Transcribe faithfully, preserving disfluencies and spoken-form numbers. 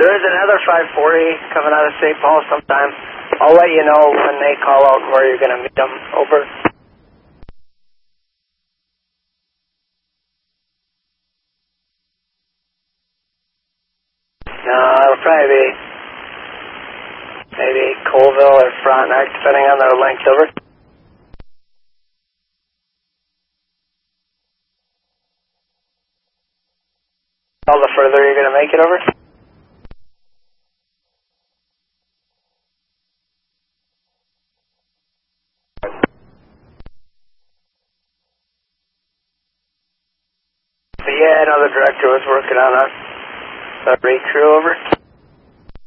There's another five forty coming out of Saint Paul sometime. I'll let you know when they call out where you're going to meet them. Over. No, it'll probably be maybe Colville or Frontenac, depending on their length. Over. All the further you're going to make it. Over. Yeah, another director was working on a, a recrew. Over.